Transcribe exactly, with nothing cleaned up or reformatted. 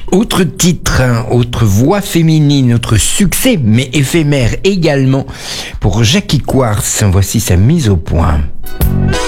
Autre titre, hein, autre voix féminine, autre succès, mais éphémère également pour Jackie Quartz. Voici sa mise au point.